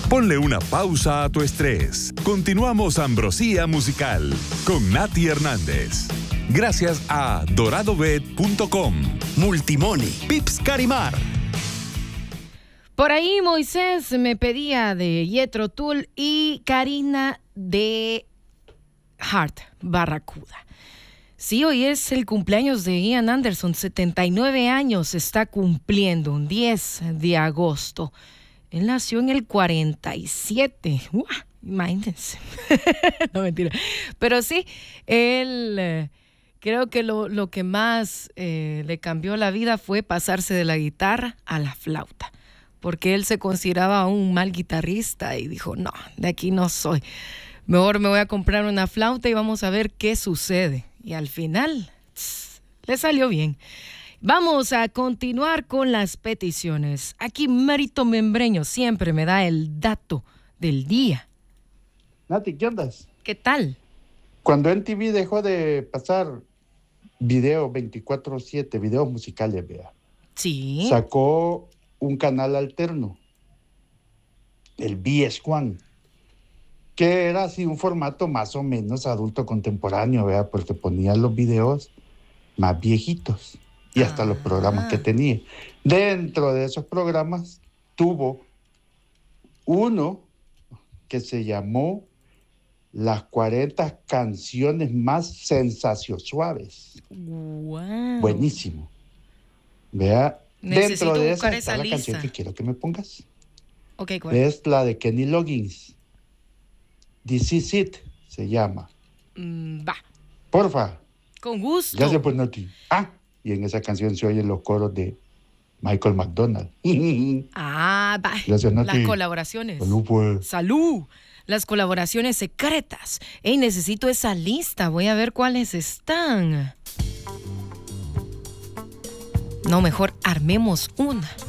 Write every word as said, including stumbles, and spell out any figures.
Ponle una pausa a tu estrés. Continuamos Ambrosía Musical con Nati Hernández. Gracias a dorado bet punto com, Multimoni, Pips Carimar. Por ahí Moisés me pedía de Jethro Tull y Karina de Heart, Barracuda. Sí, hoy es el cumpleaños de Ian Anderson, setenta y nueve años está cumpliendo, un diez de agosto. Él nació en el cuarenta y siete. ¡Uah! Imagínense. No, mentira. Pero sí, él eh, creo que lo, lo que más eh, le cambió la vida fue pasarse de la guitarra a la flauta. Porque él se consideraba un mal guitarrista y dijo, no, de aquí no soy. Mejor me voy a comprar una flauta y vamos a ver qué sucede. Y al final, tss, le salió bien. Vamos a continuar con las peticiones. Aquí Mérito Membreño siempre me da el dato del día. Nati, ¿qué andas? ¿Qué tal? Cuando M T V dejó de pasar video veinticuatro siete, videos musicales, vea. Sí. Sacó un canal alterno, el V S uno, que era así un formato más o menos adulto contemporáneo, vea, porque ponía los videos más viejitos. Y hasta ah. los programas que tenía. Dentro de esos programas tuvo uno que se llamó Las cuarenta canciones más sensacionsuaves. Wow. Buenísimo. Vea, necesito dentro de buscar esa está esa la lista. canción que quiero que me pongas. Ok, ¿cuál? Es la de Kenny Loggins. This Is It se llama. Mm, va. Porfa. Con gusto. Gracias por Nati. Ah, y en esa canción se oyen los coros de Michael McDonald. Ah, va. Gracias, Nati. Las colaboraciones. Salud, pues. Salud. Las colaboraciones secretas. Ey, necesito esa lista. Voy a ver cuáles están. No, mejor armemos una.